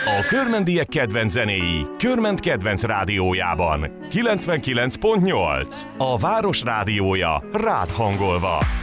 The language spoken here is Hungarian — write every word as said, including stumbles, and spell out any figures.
A Körmendiek kedvenc zenéi Körment kedvenc rádiójában. kilencvenkilenc pont nyolc. A város rádiója rád hangolva.